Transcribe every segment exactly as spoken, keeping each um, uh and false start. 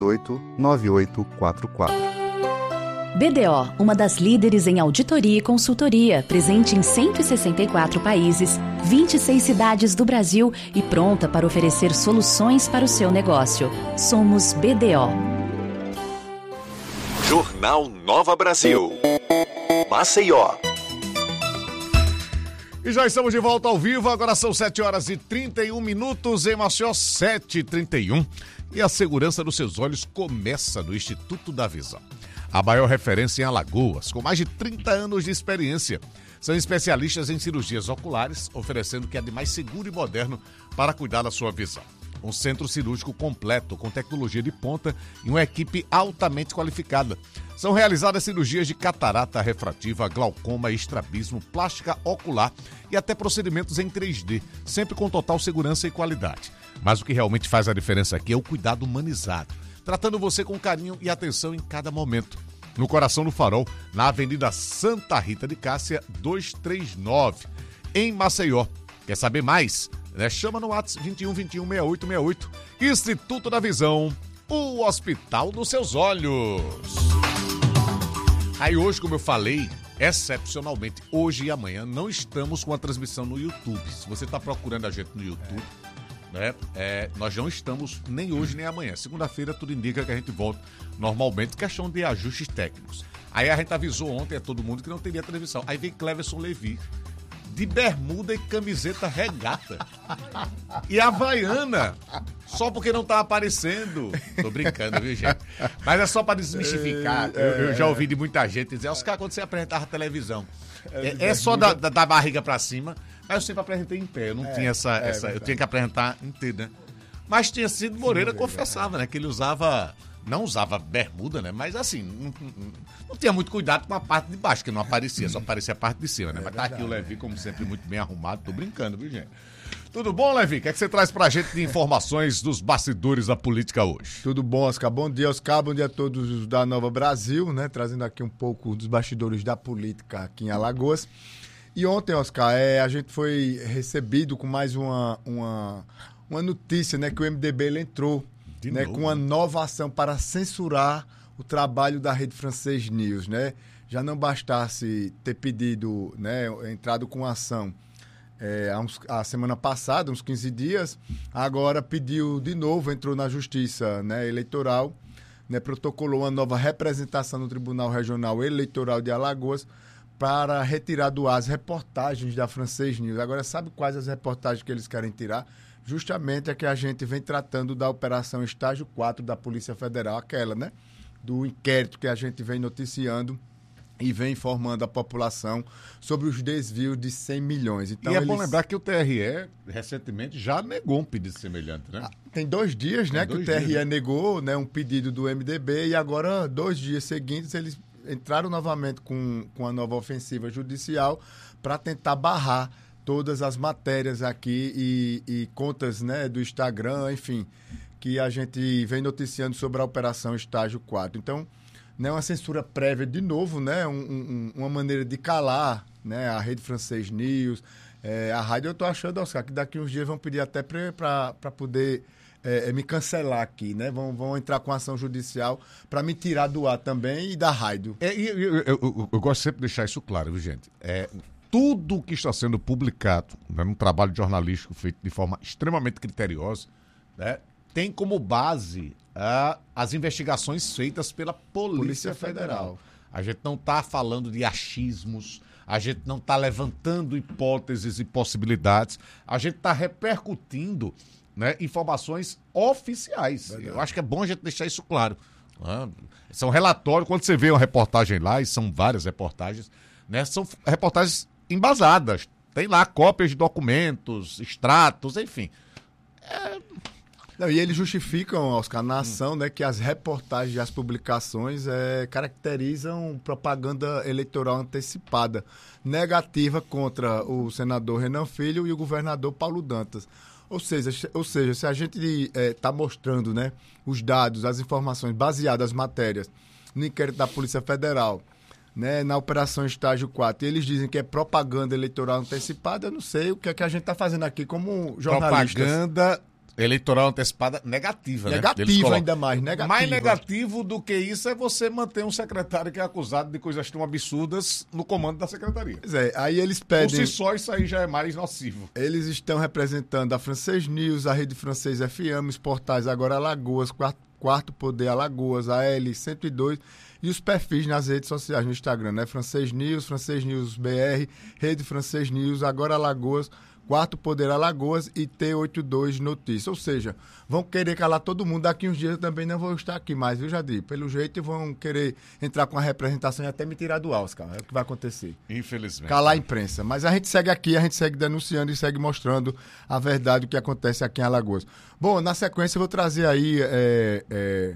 oito nove oito quatro quatro. B D O, uma das líderes em auditoria e consultoria, presente em cento e sessenta e quatro países, vinte e seis cidades do Brasil e pronta para oferecer soluções para o seu negócio. Somos B D O. Jornal Nova Brasil. Maceió. E já estamos de volta ao vivo, agora são sete horas e trinta e um minutos em Maceió, sete e trinta e um. E a segurança dos seus olhos começa no Instituto da Visão. A maior referência em Alagoas, com mais de trinta anos de experiência. São especialistas em cirurgias oculares, oferecendo o que é de mais seguro e moderno para cuidar da sua visão. Um centro cirúrgico completo, com tecnologia de ponta e uma equipe altamente qualificada. São realizadas cirurgias de catarata refrativa, glaucoma, estrabismo, plástica ocular e até procedimentos em três D, sempre com total segurança e qualidade. Mas o que realmente faz a diferença aqui é o cuidado humanizado, tratando você com carinho e atenção em cada momento. No coração do Farol, na Avenida Santa Rita de Cássia, duzentos e trinta e nove, em Maceió. Quer saber mais? Né? Chama no WhatsApp vinte e um, vinte e um, sessenta e oito sessenta e oito. Instituto da Visão, o Hospital dos Seus Olhos. Aí hoje, como eu falei, excepcionalmente, hoje e amanhã, não estamos com a transmissão no YouTube. Se você está procurando a gente no YouTube, né, é, nós não estamos nem hoje nem amanhã. Segunda-feira tudo indica que a gente volta normalmente, questão de ajustes técnicos. Aí a gente avisou ontem a todo mundo que não teria transmissão. Aí vem Cleverson Levi, de bermuda e camiseta regata. E Havaiana, só porque não tá aparecendo. Tô brincando, viu, gente? Mas é só para desmistificar. Eu, eu já ouvi de muita gente dizer, Oscar, quando você apresentava televisão, é, é só da, da, da barriga para cima. Mas eu sempre apresentei em pé, eu não é, tinha essa, é, essa eu tinha que apresentar inteiro, né? Mas tinha sido Moreira, confessava, né? Que ele usava, não usava bermuda, né? Mas assim, não, não, não tinha muito cuidado com a parte de baixo, que não aparecia, só aparecia a parte de cima, né? É, mas tá aqui o Levi, como sempre, muito bem arrumado, tô brincando, viu, gente? Tudo bom, Levi? O que é que você traz pra gente de informações dos bastidores da política hoje? Tudo bom, Oscar? Bom dia, Oscar. Bom dia a todos da Nova Brasil, né? Trazendo aqui um pouco dos bastidores da política aqui em Alagoas. E ontem, Oscar, é, a gente foi recebido com mais uma, uma, uma notícia, né? Que o M D B ele entrou né, com uma nova ação para censurar o trabalho da Rede Francês News, né? Já não bastasse ter pedido, né, entrado com ação é, a, uns, a semana passada, uns quinze dias, agora pediu de novo, entrou na Justiça, né, Eleitoral, né, protocolou uma nova representação no Tribunal Regional Eleitoral de Alagoas, para retirar do ar as reportagens da Francês News. Agora, sabe quais as reportagens que eles querem tirar? Justamente a que a gente vem tratando da Operação Estágio quatro da Polícia Federal, aquela, né? Do inquérito que a gente vem noticiando e vem informando a população sobre os desvios de cem milhões. Então, e é eles... bom lembrar que o T R E, recentemente, já negou um pedido semelhante, né? Ah, tem dois dias, tem né, dois que o T R E dias, né? negou, né, um pedido do M D B e agora, dois dias seguintes, eles entraram novamente com, com a nova ofensiva judicial para tentar barrar todas as matérias aqui e, e contas, né, do Instagram, enfim, que a gente vem noticiando sobre a Operação Estágio quatro. Então, né, uma censura prévia de novo, né, um, um, uma maneira de calar, né, a Rede Francês News, é, a rádio. Eu estou achando, Oscar, que daqui uns dias vão pedir até para poder... É, é me cancelar aqui, né? Vão, vão entrar com ação judicial para me tirar do ar também e da rádio. É, eu, eu, eu, eu, eu gosto sempre de deixar isso claro, viu, gente? É, tudo que está sendo publicado, né, num trabalho jornalístico feito de forma extremamente criteriosa, né, tem como base uh, as investigações feitas pela Polícia, Polícia Federal. Federal. A gente não está falando de achismos, a gente não está levantando hipóteses e possibilidades, a gente está repercutindo, né, informações oficiais. Verdade. Eu acho que é bom a gente deixar isso claro. Né? São relatórios, quando você vê uma reportagem lá, e são várias reportagens, né, são reportagens embasadas. Tem lá cópias de documentos, extratos, enfim. É... Não, e eles justificam, Oscar, na ação, hum. né, que as reportagens e as publicações é, caracterizam propaganda eleitoral antecipada, negativa contra o senador Renan Filho e o governador Paulo Dantas. Ou seja, ou seja, se a gente está é, mostrando, né, os dados, as informações baseadas nas matérias no inquérito da Polícia Federal, né, na Operação Estágio quatro, e eles dizem que é propaganda eleitoral antecipada, eu não sei o que é que a gente está fazendo aqui como jornalistas. Propaganda Eleitoral antecipada negativa, né? Negativa ainda mais, negativa. Mais negativo do que isso é você manter um secretário que é acusado de coisas tão absurdas no comando da secretaria. Pois é, aí eles pedem... Por si só, isso aí já é mais nocivo. Eles estão representando a Francês News, a Rede Francês F M, os portais Agora Alagoas, Quarto, Quarto Poder Alagoas, a L cento e dois e os perfis nas redes sociais, no Instagram, né? Francês News, Francês News B R, Rede Francês News, Agora Alagoas, Quarto Poder Alagoas e T oitenta e dois Notícias. Ou seja, vão querer calar todo mundo. Daqui uns dias eu também não vou estar aqui mais, viu, Jadir? Pelo jeito vão querer entrar com a representação e até me tirar do Oscar. É o que vai acontecer. Infelizmente. Calar a imprensa. Mas a gente segue aqui, a gente segue denunciando e segue mostrando a verdade do que acontece aqui em Alagoas. Bom, na sequência eu vou trazer aí é, é,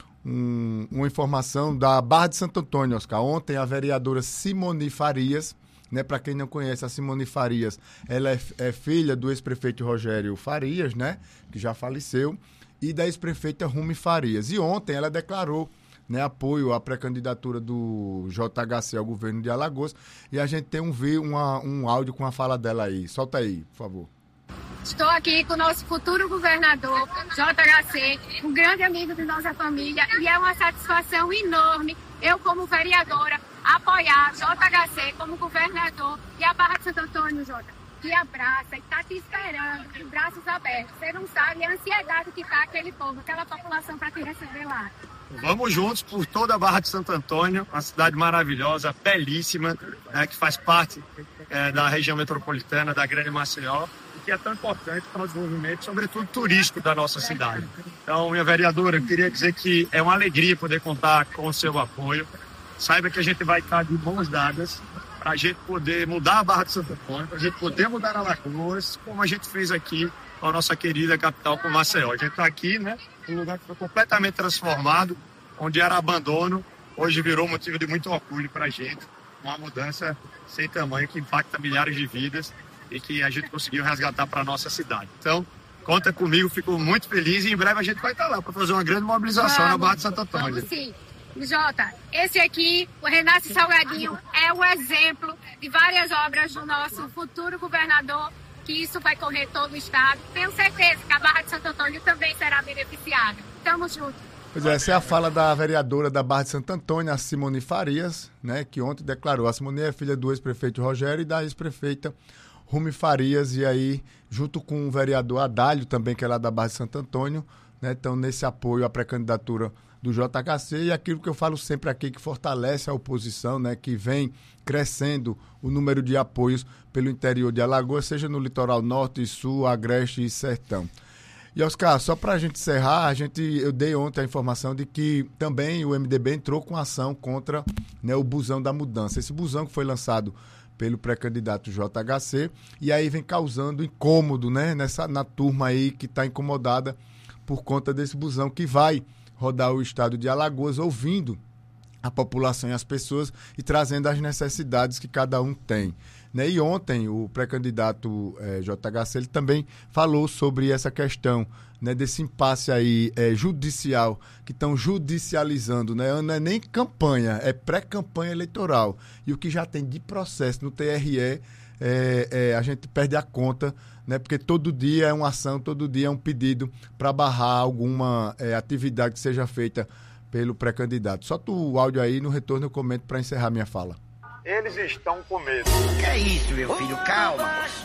um, uma informação da Barra de Santo Antônio, Oscar. Ontem a vereadora Simone Farias, né, para quem não conhece, a Simone Farias, ela é, é filha do ex-prefeito Rogério Farias, né, que já faleceu, e da ex-prefeita Rumi Farias. E ontem ela declarou, né, apoio à pré-candidatura do J H C ao governo de Alagoas, e a gente tem um, uma, um áudio com a fala dela aí. Solta aí, por favor. Estou aqui com o nosso futuro governador, J H C, um grande amigo de nossa família, e é uma satisfação enorme, eu como vereadora, apoiar J H C como governador e a Barra de Santo Antônio, Jota, que abraça e está te esperando, de braços abertos. Você não sabe a ansiedade que está aquele povo, aquela população para te receber lá. Vamos juntos por toda a Barra de Santo Antônio, uma cidade maravilhosa, belíssima, né, que faz parte é, da região metropolitana, da Grande Maceió, e que é tão importante para o desenvolvimento, sobretudo turístico, da nossa cidade. Então, minha vereadora, eu queria dizer que é uma alegria poder contar com o seu apoio. Saiba que a gente vai estar de mãos dadas para a gente poder mudar a Barra de Santo Antônio, para a gente poder mudar Alagoas, como a gente fez aqui com a nossa querida capital, com Maceió. A gente está aqui, né, um lugar que foi completamente transformado, onde era abandono, hoje virou motivo de muito orgulho para a gente. Uma mudança sem tamanho que impacta milhares de vidas e que a gente conseguiu resgatar para a nossa cidade. Então, conta comigo, fico muito feliz e em breve a gente vai estar lá para fazer uma grande mobilização vamos, na Barra de Santo Antônio. Vamos sim. Jota, esse aqui, o Renasce Salgadinho, é o exemplo de várias obras do nosso futuro governador, que isso vai correr todo o estado. Tenho certeza que a Barra de Santo Antônio também será beneficiada. Estamos juntos. Pois é, essa é a fala da vereadora da Barra de Santo Antônio, a Simone Farias, né, que ontem declarou. A Simone é filha do ex-prefeito Rogério e da ex-prefeita Rumi Farias, e aí, junto com o vereador Adálio, também, que é lá da Barra de Santo Antônio, né, estão nesse apoio à pré-candidatura do J H C, e aquilo que eu falo sempre aqui, que fortalece a oposição, né, que vem crescendo o número de apoios pelo interior de Alagoas, seja no litoral norte, sul, agreste e sertão. E, Oscar, só para a gente encerrar, a gente, eu dei ontem a informação de que também o M D B entrou com ação contra, né, o busão da mudança. Esse busão que foi lançado pelo pré-candidato J H C, e aí vem causando incômodo, né, nessa, na turma aí que está incomodada por conta desse busão que vai rodar o estado de Alagoas, ouvindo a população e as pessoas e trazendo as necessidades que cada um tem. Né? E ontem o pré-candidato eh, J H C ele também falou sobre essa questão, né, desse impasse aí eh, judicial, que estão judicializando, né? Não é nem campanha, é pré-campanha eleitoral. E o que já tem de processo no T R E, é, é, a gente perde a conta, né? Porque todo dia é uma ação, todo dia é um pedido para barrar alguma é, atividade que seja feita pelo pré-candidato. Solta o áudio aí, no retorno eu comento para encerrar minha fala. Eles estão com medo. Que é isso, meu filho? Calma.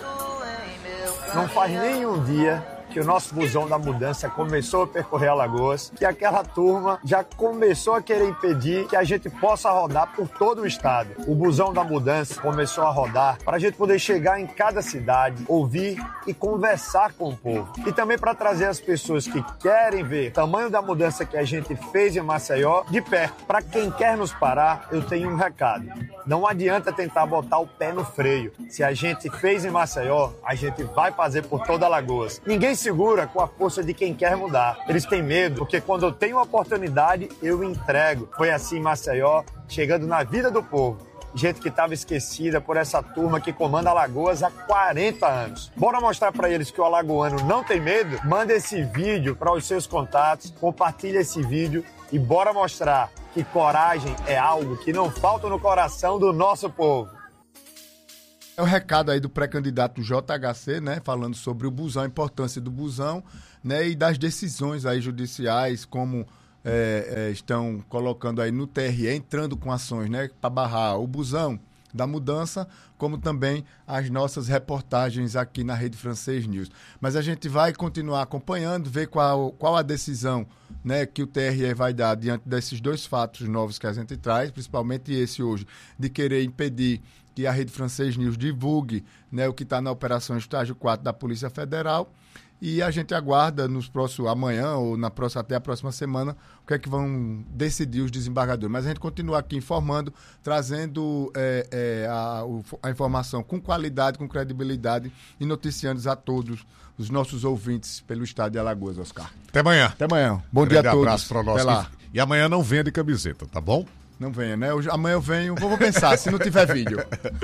Não faz nem um dia que o nosso busão da mudança começou a percorrer Alagoas, que aquela turma já começou a querer impedir que a gente possa rodar por todo o estado. O busão da mudança começou a rodar para a gente poder chegar em cada cidade, ouvir e conversar com o povo. E também para trazer as pessoas que querem ver o tamanho da mudança que a gente fez em Maceió de perto. Para quem quer nos parar, eu tenho um recado. Não adianta tentar botar o pé no freio. Se a gente fez em Maceió, a gente vai fazer por toda Alagoas. Ninguém segura com a força de quem quer mudar. Eles têm medo, porque quando eu tenho uma oportunidade, eu entrego. Foi assim em Maceió, chegando na vida do povo. Gente que estava esquecida por essa turma que comanda Alagoas há quarenta anos. Bora mostrar para eles que o alagoano não tem medo? Manda esse vídeo para os seus contatos, compartilha esse vídeo e bora mostrar que coragem é algo que não falta no coração do nosso povo. É o recado aí do pré-candidato J H C, né, falando sobre o busão, a importância do busão, né, e das decisões aí judiciais, como é, é, estão colocando aí no T R E, entrando com ações, né, para barrar o busão da mudança, como também as nossas reportagens aqui na Rede Francês News. Mas a gente vai continuar acompanhando, ver qual, qual a decisão, né, que o T R E vai dar diante desses dois fatos novos que a gente traz, principalmente esse hoje, de querer impedir que a Rede Francês News divulgue, né, o que está na Operação Estágio quatro da Polícia Federal. E a gente aguarda nos próximos, amanhã ou na próxima, até a próxima semana, o que é que vão decidir os desembargadores. Mas a gente continua aqui informando, trazendo é, é, a, a informação com qualidade, com credibilidade e noticiando a todos os nossos ouvintes pelo estado de Alagoas, Oscar. Até amanhã. Até amanhã. Bom dia a todos. Abraço para nós. Até lá. E amanhã não venha de camiseta, tá bom? Não venha, né? Hoje, amanhã eu venho, vou pensar, se não tiver vídeo.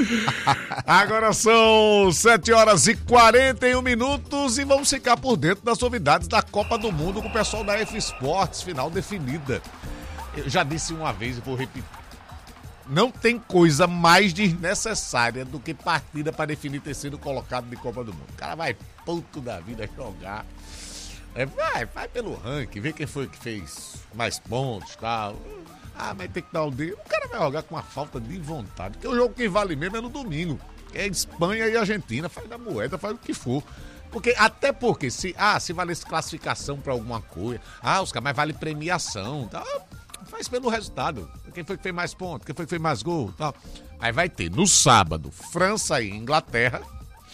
Agora são sete horas e quarenta e um minutos e vamos ficar por dentro das novidades da Copa do Mundo com o pessoal da F Sports, final definida. Eu já disse uma vez e vou repetir. Não tem coisa mais desnecessária do que partida para definir terceiro colocado de Copa do Mundo. O cara vai puto da vida jogar. É, vai, vai pelo ranking, vê quem foi que fez mais pontos e tal. Ah, mas tem que dar o dedo. O cara vai jogar com uma falta de vontade. Porque o jogo que vale mesmo é no domingo. É Espanha e Argentina. Faz da moeda, faz o que for. Porque, até porque, se, ah, se valesse classificação pra alguma coisa. Ah, os caras, mas vale premiação. Tá? Faz pelo resultado. Quem foi que fez mais pontos? Quem foi que fez mais gol? Tá? Aí vai ter, no sábado, França e Inglaterra.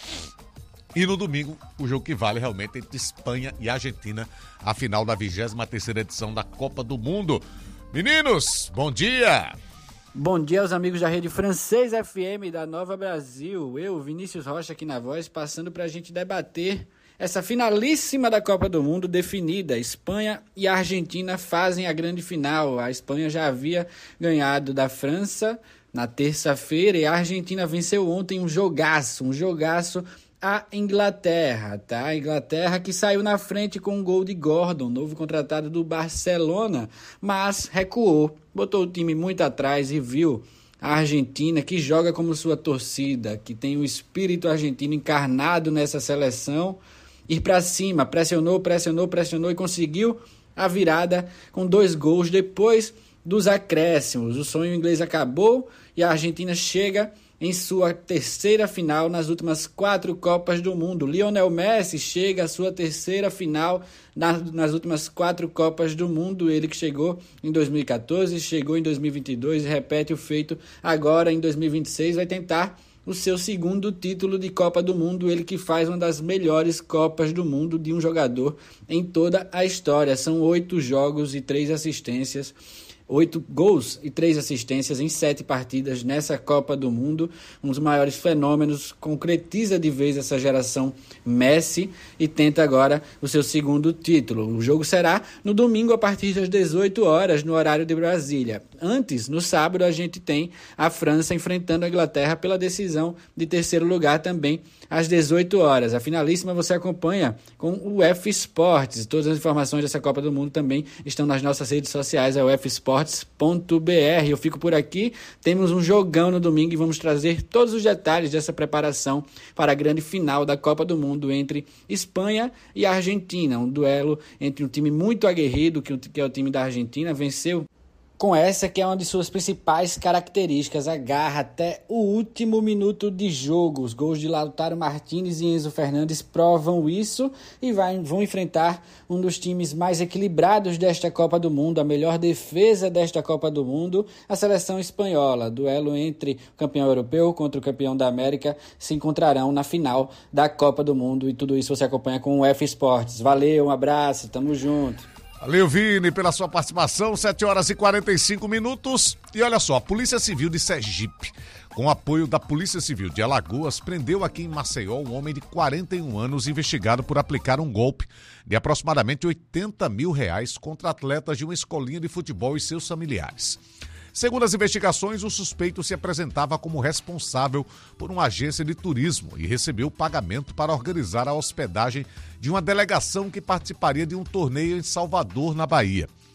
E no domingo, o jogo que vale realmente é entre Espanha e Argentina. A final da vigésima terceira edição da Copa do Mundo. Meninos, bom dia! Bom dia aos amigos da Rede Francês F M da Nova Brasil. Eu, Vinícius Rocha, aqui na voz, passando para a gente debater essa finalíssima da Copa do Mundo definida. Espanha e Argentina fazem a grande final. A Espanha já havia ganhado da França na terça-feira e a Argentina venceu ontem um jogaço, um jogaço a Inglaterra, tá? A Inglaterra que saiu na frente com um gol de Gordon, novo contratado do Barcelona, mas recuou, botou o time muito atrás e viu a Argentina, que joga como sua torcida, que tem o espírito argentino encarnado nessa seleção, ir para cima, pressionou, pressionou, pressionou e conseguiu a virada com dois gols depois dos acréscimos. O sonho inglês acabou e a Argentina chega em sua terceira final nas últimas quatro Copas do Mundo. Lionel Messi chega à sua terceira final nas, nas últimas quatro Copas do Mundo. Ele que chegou em dois mil e catorze, chegou em dois mil e vinte e dois e repete o feito agora em dois mil e vinte e seis. Vai tentar o seu segundo título de Copa do Mundo. Ele que faz uma das melhores Copas do Mundo de um jogador em toda a história. São oito jogos e três assistências. Oito gols e três assistências em sete partidas nessa Copa do Mundo. Um dos maiores fenômenos, concretiza de vez essa geração Messi e tenta agora o seu segundo título. O jogo será no domingo a partir das dezoito horas, no horário de Brasília. Antes, no sábado, a gente tem a França enfrentando a Inglaterra pela decisão de terceiro lugar também às dezoito horas. A finalíssima você acompanha com o F Sports. Todas as informações dessa Copa do Mundo também estão nas nossas redes sociais, é o F Sports ponto b r. Eu fico por aqui, temos um jogão no domingo e vamos trazer todos os detalhes dessa preparação para a grande final da Copa do Mundo entre Espanha e Argentina, um duelo entre um time muito aguerrido, que é o time da Argentina, venceu com essa que é uma de suas principais características, a garra até o último minuto de jogo. Os gols de Lautaro Martínez e Enzo Fernandes provam isso e vai, vão enfrentar um dos times mais equilibrados desta Copa do Mundo, a melhor defesa desta Copa do Mundo, a seleção espanhola. Duelo entre o campeão europeu contra o campeão da América se encontrarão na final da Copa do Mundo e tudo isso você acompanha com o F Sports. Valeu, um abraço, tamo junto. Valeu, Vini, pela sua participação, sete horas e quarenta e cinco minutos. E olha só, a Polícia Civil de Sergipe, com apoio da Polícia Civil de Alagoas, prendeu aqui em Maceió um homem de quarenta e um anos investigado por aplicar um golpe de aproximadamente oitenta mil reais contra atletas de uma escolinha de futebol e seus familiares. Segundo as investigações, o suspeito se apresentava como responsável por uma agência de turismo e recebeu pagamento para organizar a hospedagem de uma delegação que participaria de um torneio em Salvador, na Bahia.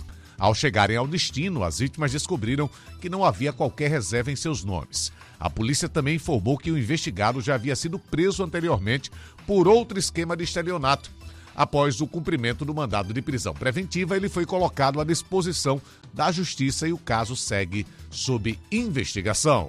Ao chegarem ao destino, as vítimas descobriram que não havia qualquer reserva em seus nomes. A polícia também informou que o investigado já havia sido preso anteriormente por outro esquema de estelionato. Após o cumprimento do mandado de prisão preventiva, ele foi colocado à disposição da Justiça e o caso segue sob investigação.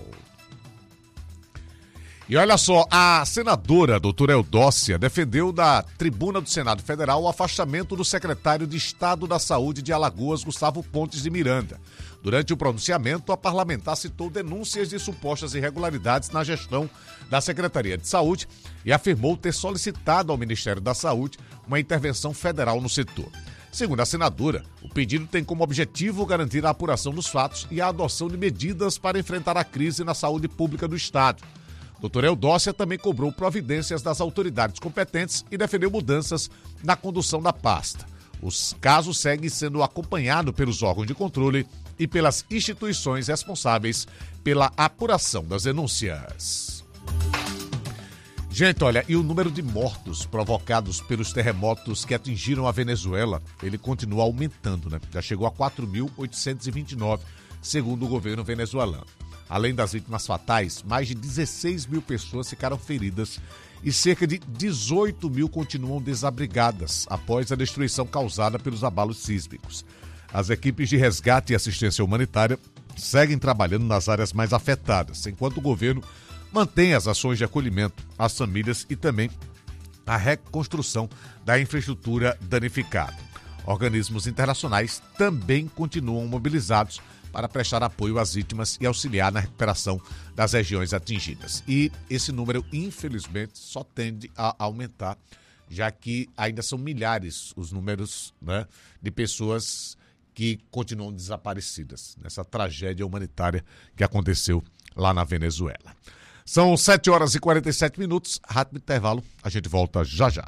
E olha só, a senadora doutora Eudócia defendeu da tribuna do Senado Federal o afastamento do secretário de Estado da Saúde de Alagoas, Gustavo Pontes de Miranda. Durante o pronunciamento, a parlamentar citou denúncias de supostas irregularidades na gestão da Secretaria de Saúde e afirmou ter solicitado ao Ministério da Saúde uma intervenção federal no setor. Segundo a senadora, o pedido tem como objetivo garantir a apuração dos fatos e a adoção de medidas para enfrentar a crise na saúde pública do Estado. Doutora Eudócia também cobrou providências das autoridades competentes e defendeu mudanças na condução da pasta. Os casos seguem sendo acompanhados pelos órgãos de controle e pelas instituições responsáveis pela apuração das denúncias. Gente, olha, e o número de mortos provocados pelos terremotos que atingiram a Venezuela, ele continua aumentando, né? Já chegou a quatro mil oitocentos e vinte e nove, segundo o governo venezuelano. Além das vítimas fatais, mais de dezesseis mil pessoas ficaram feridas e cerca de dezoito mil continuam desabrigadas após a destruição causada pelos abalos sísmicos. As equipes de resgate e assistência humanitária seguem trabalhando nas áreas mais afetadas, enquanto o governo mantém as ações de acolhimento às famílias e também a reconstrução da infraestrutura danificada. Organismos internacionais também continuam mobilizados para prestar apoio às vítimas e auxiliar na recuperação das regiões atingidas. E esse número, infelizmente, só tende a aumentar, já que ainda são milhares os números, né, de pessoas que continuam desaparecidas nessa tragédia humanitária que aconteceu lá na Venezuela. São sete horas e quarenta e sete minutos, rápido intervalo, a gente volta já já.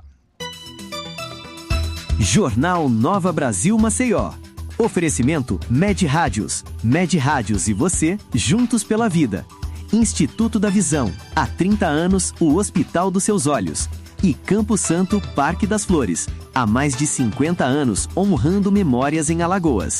Jornal Nova Brasil Maceió. Oferecimento Med Rádios. Med Rádios e você, juntos pela vida. Instituto da Visão. Há trinta anos, o Hospital dos Seus Olhos. E Campo Santo, Parque das Flores. Há mais de cinquenta anos, honrando memórias em Alagoas.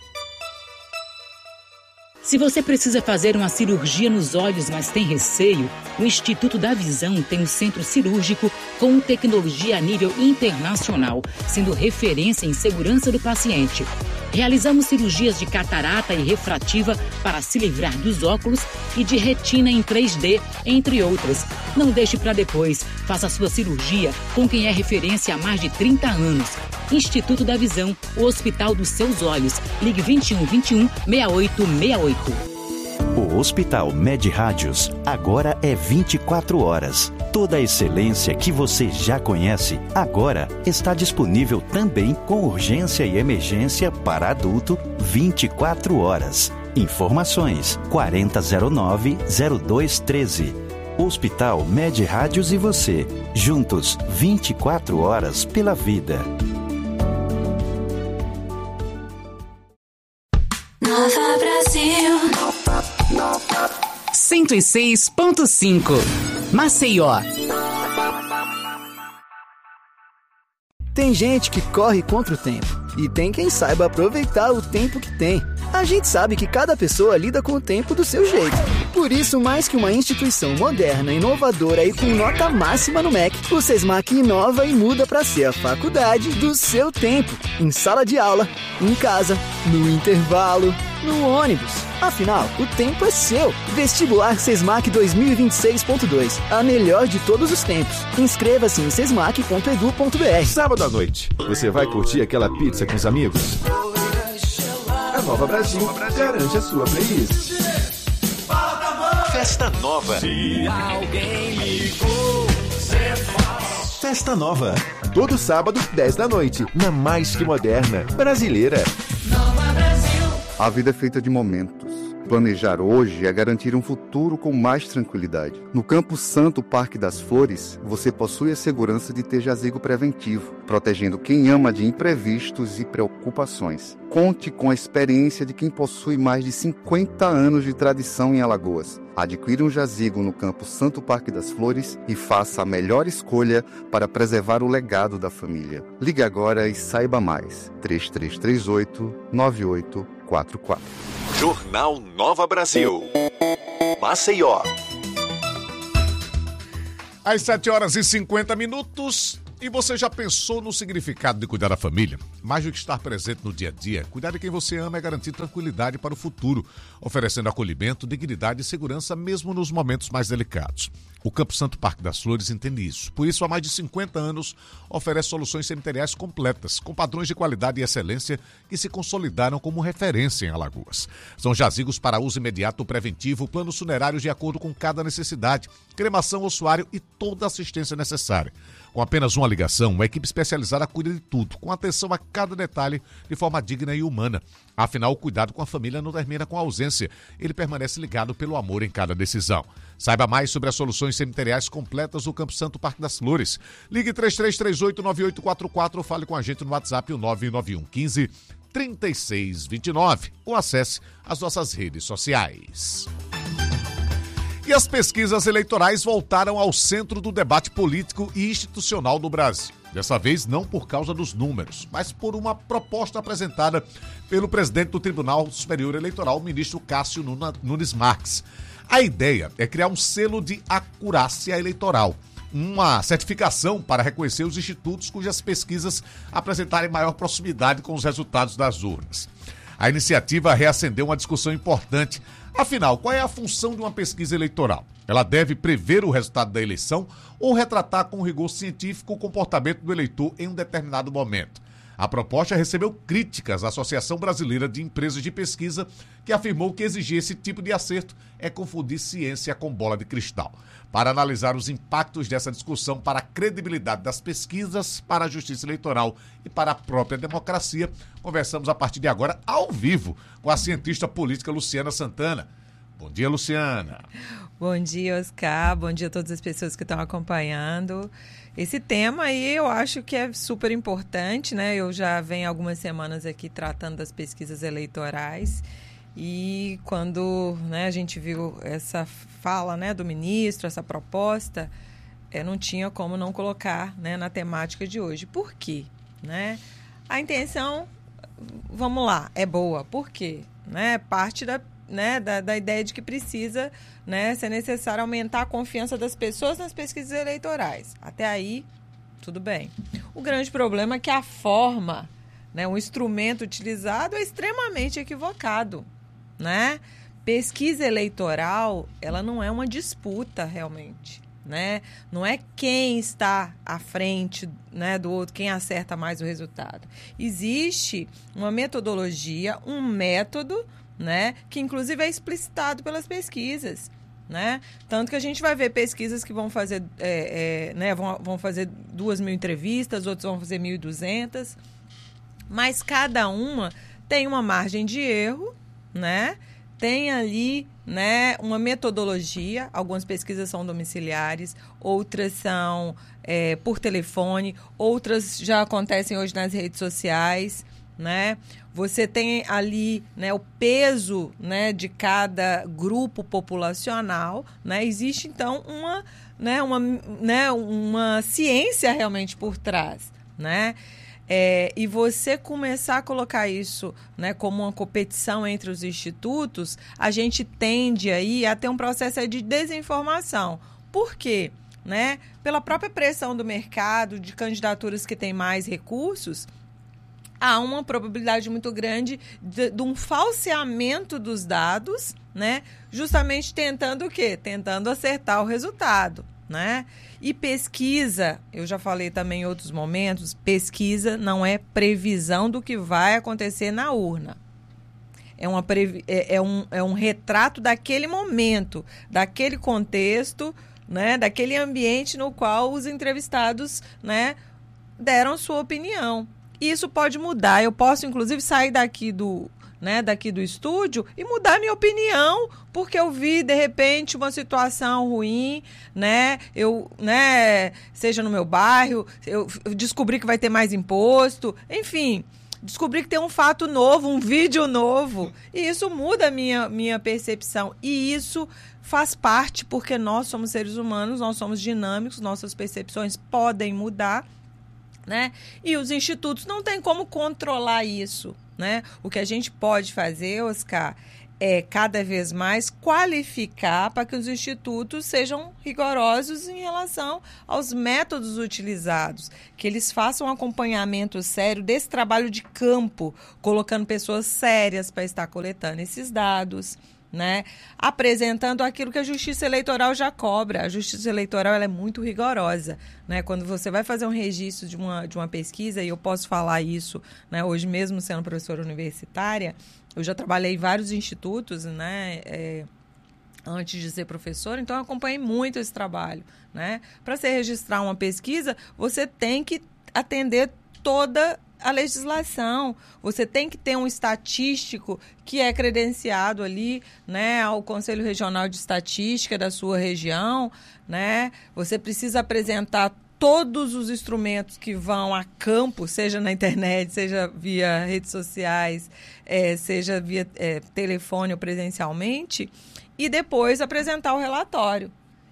Se você precisa fazer uma cirurgia nos olhos, mas tem receio, o Instituto da Visão tem um centro cirúrgico com tecnologia a nível internacional, sendo referência em segurança do paciente. Realizamos cirurgias de catarata e refrativa para se livrar dos óculos e de retina em três D, entre outras. Não deixe para depois. Faça sua cirurgia com quem é referência há mais de trinta anos. Instituto da Visão, o Hospital dos Seus Olhos. Ligue vinte e um, vinte e um, sessenta e oito sessenta e oito. O Hospital Med Rádios agora é vinte e quatro horas. Toda a excelência que você já conhece agora está disponível também com urgência e emergência para adulto vinte e quatro horas. Informações quarenta zero nove, zero dois treze. Hospital Med Rádios e você, juntos vinte e quatro horas pela vida. Nova Brasil cento e seis ponto cinco Maceió. Tem gente que corre contra o tempo e tem quem saiba aproveitar o tempo que tem. A gente sabe que cada pessoa lida com o tempo do seu jeito. Por isso, mais que uma instituição moderna, inovadora e com nota máxima no M E C, o SESMAC inova e muda para ser a faculdade do seu tempo. Em sala de aula, em casa, no intervalo, no ônibus. Afinal, o tempo é seu. Vestibular SESMAC dois mil e vinte e seis ponto dois. A melhor de todos os tempos. Inscreva-se em sesmac ponto edu ponto br. Sábado à noite, você vai curtir aquela pizza com os amigos? A Nova Brasil garante a sua playlist. Festa Nova. Se alguém ligou, você faz. Festa Nova. Todo sábado, dez da noite, na mais que moderna brasileira. A vida é feita de momentos. Planejar hoje é garantir um futuro com mais tranquilidade. No Campo Santo Parque das Flores, você possui a segurança de ter jazigo preventivo, protegendo quem ama de imprevistos e preocupações. Conte com a experiência de quem possui mais de cinquenta anos de tradição em Alagoas. Adquira um jazigo no Campo Santo Parque das Flores e faça a melhor escolha para preservar o legado da família. Ligue agora e saiba mais. três três três oito, nove oito quatro quatro. Jornal Nova Brasil. Maceió. Às sete horas e cinquenta minutos. E você já pensou no significado de cuidar da família? Mais do que estar presente no dia a dia, cuidar de quem você ama é garantir tranquilidade para o futuro, oferecendo acolhimento, dignidade e segurança mesmo nos momentos mais delicados. O Campo Santo Parque das Flores entende isso. Por isso, há mais de cinquenta anos, oferece soluções cemiteriais completas, com padrões de qualidade e excelência que se consolidaram como referência em Alagoas. São jazigos para uso imediato preventivo, planos funerários de acordo com cada necessidade, cremação, ossuário e toda a assistência necessária. Com apenas uma ligação, uma equipe especializada cuida de tudo, com atenção a cada detalhe de forma digna e humana. Afinal, o cuidado com a família não termina com a ausência. Ele permanece ligado pelo amor em cada decisão. Saiba mais sobre as soluções cemiteriais completas do Campo Santo Parque das Flores. Ligue três três três oito, nove oito quatro quatro ou fale com a gente no WhatsApp o nove nove um um cinco, três seis dois nove ou acesse as nossas redes sociais. E as pesquisas eleitorais voltaram ao centro do debate político e institucional no Brasil. Dessa vez não por causa dos números, mas por uma proposta apresentada pelo presidente do Tribunal Superior Eleitoral, o ministro Cássio Nunes Marques. A ideia é criar um selo de acurácia eleitoral, uma certificação para reconhecer os institutos cujas pesquisas apresentarem maior proximidade com os resultados das urnas. A iniciativa reacendeu uma discussão importante. Afinal, qual é a função de uma pesquisa eleitoral? Ela deve prever o resultado da eleição ou retratar com rigor científico o comportamento do eleitor em um determinado momento? A proposta recebeu críticas da Associação Brasileira de Empresas de Pesquisa, que afirmou que exigir esse tipo de acerto é confundir ciência com bola de cristal. Para analisar os impactos dessa discussão para a credibilidade das pesquisas, para a justiça eleitoral e para a própria democracia, conversamos a partir de agora ao vivo com a cientista política Luciana Santana. Bom dia, Luciana. Bom dia, Oscar. Bom dia a todas as pessoas que estão acompanhando. Esse tema aí eu acho que é super importante, né? Eu já venho algumas semanas aqui tratando das pesquisas eleitorais e quando, né, a gente viu essa fala, né, do ministro, essa proposta, é, não tinha como não colocar, né, na temática de hoje. Por quê? Né? A intenção, vamos lá, é boa. Por quê? Né? Parte da Né, da, da ideia de que precisa, né, ser necessário aumentar a confiança das pessoas nas pesquisas eleitorais. Até aí, tudo bem. O grande problema é que a forma, né, o instrumento utilizado é extremamente equivocado. Né? Pesquisa eleitoral, ela não é uma disputa realmente. Né? Não é quem está à frente, né, do outro, quem acerta mais o resultado. Existe uma metodologia, um método, né, que inclusive é explicitado pelas pesquisas, né? Tanto que a gente vai ver pesquisas que vão fazer, é, é, né, vão, vão fazer duas mil entrevistas, outros vão fazer mil e duzentas, mas cada uma tem uma margem de erro, né? Tem ali, né, uma metodologia. Algumas pesquisas são domiciliares, outras são é, por telefone, outras já acontecem hoje nas redes sociais, né? Você tem ali, né, o peso, né, de cada grupo populacional, né? Existe, então, uma, né, uma, né, uma ciência realmente por trás, né? É, e você começar a colocar isso, né, como uma competição entre os institutos, a gente tende aí a ter um processo de desinformação. Por quê? Né? Pela própria pressão do mercado, de candidaturas que têm mais recursos, há uma probabilidade muito grande de, de um falseamento dos dados, né? Justamente tentando o quê? Tentando acertar o resultado, né? E pesquisa, eu já falei também em outros momentos, pesquisa não é previsão do que vai acontecer na urna. É, uma previ- é, é, um, é um retrato daquele momento, daquele contexto, né? Daquele ambiente no qual os entrevistados, né, deram sua opinião. Isso pode mudar. Eu posso, inclusive, sair daqui do, né, daqui do estúdio e mudar minha opinião, porque eu vi, de repente, uma situação ruim, né, eu, né, seja no meu bairro, eu, eu descobri que vai ter mais imposto, enfim, descobri que tem um fato novo, um vídeo novo, e isso muda a minha, minha percepção, e isso faz parte, porque nós somos seres humanos, nós somos dinâmicos, nossas percepções podem mudar, né? E os institutos não têm como controlar isso, né? O que a gente pode fazer, Oscar, é cada vez mais qualificar para que os institutos sejam rigorosos em relação aos métodos utilizados, que eles façam um acompanhamento sério desse trabalho de campo, colocando pessoas sérias para estar coletando esses dados, né? Apresentando aquilo que a Justiça Eleitoral já cobra. A Justiça Eleitoral ela é muito rigorosa, né? Quando você vai fazer um registro de uma, de uma pesquisa, e eu posso falar isso, né? Hoje mesmo sendo professora universitária, eu já trabalhei em vários institutos, né? É, antes de ser professora, então eu acompanhei muito esse trabalho, né? Para você registrar uma pesquisa, você tem que atender toda a legislação, você tem que ter um estatístico que é credenciado ali, né, ao Conselho Regional de Estatística da sua região, né, você precisa apresentar todos os instrumentos que vão a campo, seja na internet, seja via redes sociais, é, seja via é, telefone ou presencialmente, e depois apresentar o relatório.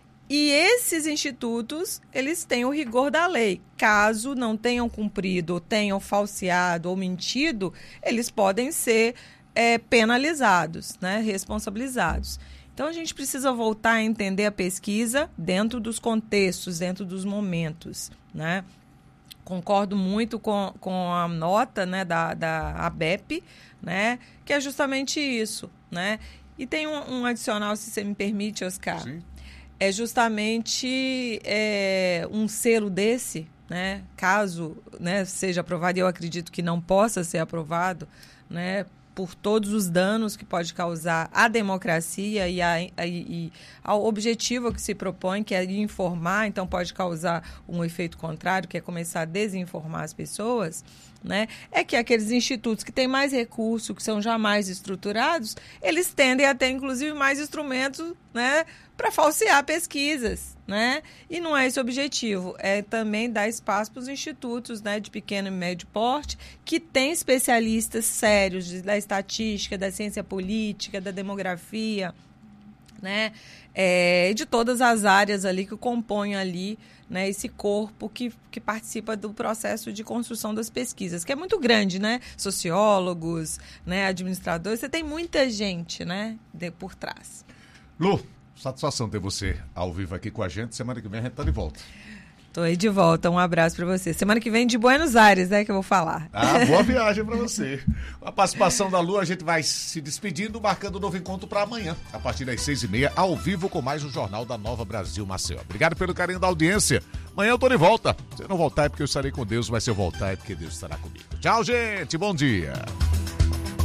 E esses institutos, eles têm o rigor da lei. Caso não tenham cumprido, ou tenham falseado ou mentido, eles podem ser é, penalizados, né, responsabilizados. Então, a gente precisa voltar a entender a pesquisa dentro dos contextos, dentro dos momentos, né? Concordo muito com, com a nota, né, da, da A B E P, né, que é justamente isso, né? E tem um, um adicional, se você me permite, Oscar. Sim. É justamente é, um selo desse, né, caso, né, seja aprovado, e eu acredito que não possa ser aprovado, né, por todos os danos que pode causar à democracia e, a, a, e ao objetivo que se propõe, que é informar, então pode causar um efeito contrário, que é começar a desinformar as pessoas, né? É que aqueles institutos que têm mais recursos, que são já mais estruturados, eles tendem a ter, inclusive, mais instrumentos, né, para falsear pesquisas, né? E não é esse o objetivo, é também dar espaço para os institutos, né, de pequeno e médio porte, que têm especialistas sérios de, da estatística, da ciência política, da demografia, né, é, de todas as áreas ali que compõem ali, né, esse corpo que, que participa do processo de construção das pesquisas, que é muito grande, né? Sociólogos, né, administradores, você tem muita gente, né, de, por trás. Lu, satisfação ter você ao vivo aqui com a gente. Semana que vem a gente tá de volta. Tô aí de volta, um abraço para você. Semana que vem de Buenos Aires, né, que eu vou falar. Ah, boa viagem para você. Com a participação da Lu, a gente vai se despedindo, marcando um novo encontro para amanhã, a partir das seis e meia, ao vivo, com mais um Jornal da Nova Brasil Maceió. Obrigado pelo carinho da audiência. Amanhã eu tô de volta. Se eu não voltar é porque eu estarei com Deus, mas se eu voltar é porque Deus estará comigo. Tchau, gente. Bom dia.